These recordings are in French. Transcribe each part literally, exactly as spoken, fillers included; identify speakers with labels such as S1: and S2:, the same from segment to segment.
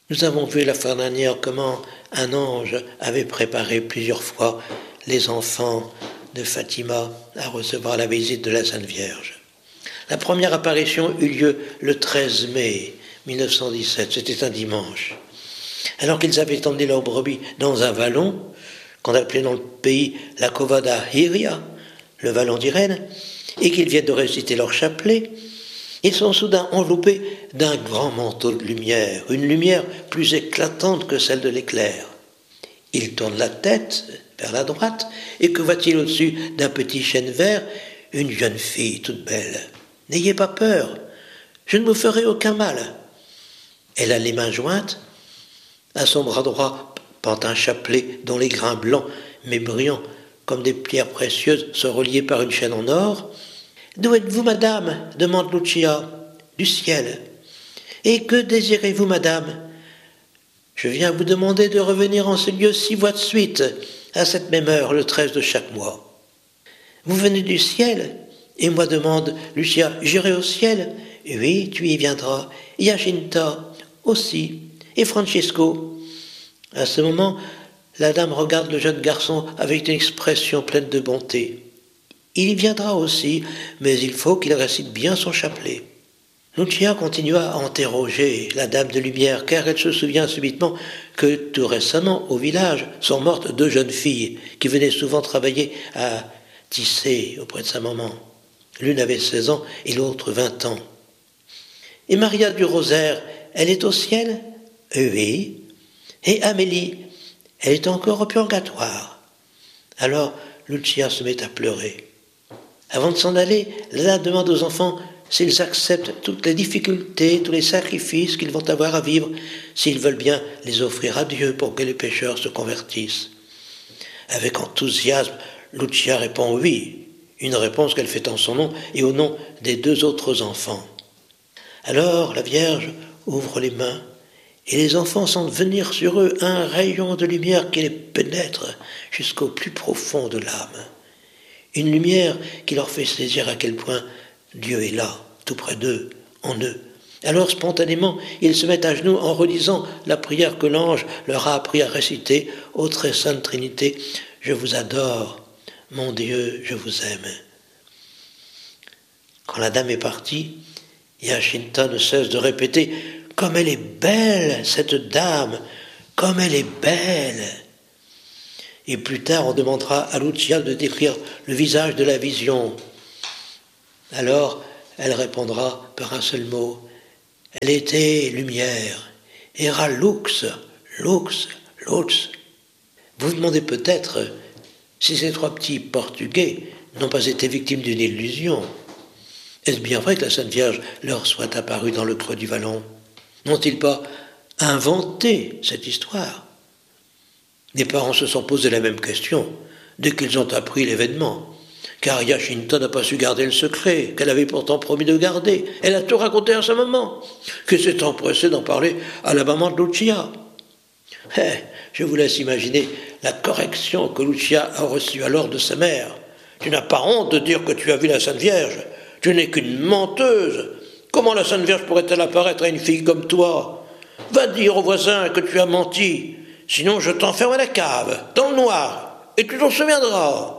S1: Nous avons vu la fois dernière comment un ange avait préparé plusieurs fois les enfants de Fatima à recevoir la visite de la Sainte Vierge. La première apparition eut lieu le treize mai mille neuf cent dix-sept, c'était un dimanche. Alors qu'ils avaient emmené leurs brebis dans un vallon, qu'on appelait dans le pays la Covada Hiria, le vallon d'Irène, et qu'ils viennent de réciter leur chapelet, ils sont soudain enveloppés d'un grand manteau de lumière, une lumière plus éclatante que celle de l'éclair. Ils tournent la tête vers la droite, et que voit-il au-dessus d'un petit chêne vert? Une jeune fille toute belle. « N'ayez pas peur, je ne vous ferai aucun mal. » Elle a les mains jointes, à son bras droit pend un chapelet dont les grains blancs, mais brillants, comme des pierres précieuses, sont reliés par une chaîne en or. « D'où êtes-vous, madame ?» demande Lucia. « Du ciel. »« Et que désirez-vous, madame ?»« Je viens vous demander de revenir en ce lieu six mois de suite, à cette même heure, le treize de chaque mois. »« Vous venez du ciel ?» Et moi demande Lucia, « J'irai au ciel ?»« Oui, tu y viendras. Et Jacinta aussi. Et Francesco ?» À ce moment, la dame regarde le jeune garçon avec une expression pleine de bonté. « Il y viendra aussi, mais il faut qu'il récite bien son chapelet. » Lucia continua à interroger la dame de lumière, car elle se souvient subitement que tout récemment, au village, sont mortes deux jeunes filles qui venaient souvent travailler à tisser auprès de sa maman. L'une avait seize ans et l'autre vingt ans. « Et Maria du Rosaire, elle est au ciel ?»« Oui. »« Et Amélie, elle est encore au purgatoire. » Alors Lucia se met à pleurer. Avant de s'en aller, la dame demande aux enfants s'ils acceptent toutes les difficultés, tous les sacrifices qu'ils vont avoir à vivre, s'ils veulent bien les offrir à Dieu pour que les pécheurs se convertissent. Avec enthousiasme, Lucia répond oui, une réponse qu'elle fait en son nom et au nom des deux autres enfants. Alors la Vierge ouvre les mains et les enfants sentent venir sur eux un rayon de lumière qui les pénètre jusqu'au plus profond de l'âme. Une lumière qui leur fait saisir à quel point Dieu est là, tout près d'eux, en eux. Alors spontanément, ils se mettent à genoux en redisant la prière que l'ange leur a appris à réciter, ô très sainte Trinité, je vous adore, mon Dieu, je vous aime. Quand la dame est partie, Jacinta ne cesse de répéter « Comme elle est belle, cette dame, comme elle est belle !» Et plus tard, on demandera à Lucia de décrire le visage de la vision. Alors, elle répondra par un seul mot. Elle était lumière. Era lux, lux, lux. Vous vous demandez peut-être si ces trois petits Portugais n'ont pas été victimes d'une illusion. Est-ce bien vrai que la Sainte Vierge leur soit apparue dans le creux du vallon? N'ont-ils pas inventé cette histoire? Les parents se sont posé la même question dès qu'ils ont appris l'événement. Car Jacinta n'a pas su garder le secret, qu'elle avait pourtant promis de garder. Elle a tout raconté à sa maman, qui s'est empressée d'en parler à la maman de Lucia. Eh, je vous laisse imaginer la correction que Lucia a reçue alors de sa mère. Tu n'as pas honte de dire que tu as vu la Sainte Vierge. Tu n'es qu'une menteuse. Comment la Sainte Vierge pourrait-elle apparaître à une fille comme toi? Va dire aux voisins que tu as menti. Sinon je t'enferme à la cave, dans le noir, et tu t'en souviendras.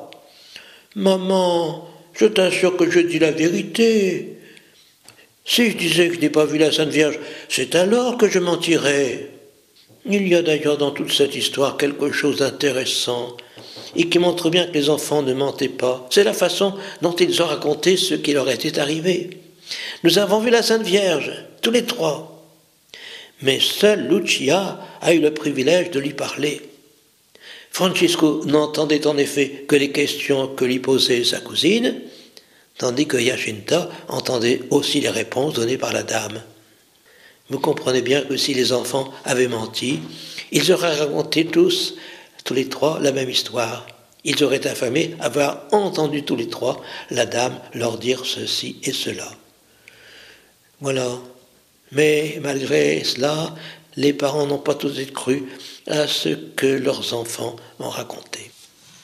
S1: Maman, je t'assure que je dis la vérité. Si je disais que je n'ai pas vu la Sainte Vierge, c'est alors que je mentirais. Il y a d'ailleurs dans toute cette histoire quelque chose d'intéressant et qui montre bien que les enfants ne mentaient pas. C'est la façon dont ils ont raconté ce qui leur était arrivé. Nous avons vu la Sainte Vierge, tous les trois. Mais seule Lucia a eu le privilège de lui parler. Francesco n'entendait en effet que les questions que lui posait sa cousine, tandis que Jacinta entendait aussi les réponses données par la dame. Vous comprenez bien que si les enfants avaient menti, ils auraient raconté tous, tous les trois, la même histoire. Ils auraient affirmé avoir entendu tous les trois la dame leur dire ceci et cela. Voilà. Mais malgré cela, les parents n'ont pas tous cru à ce que leurs enfants ont raconté.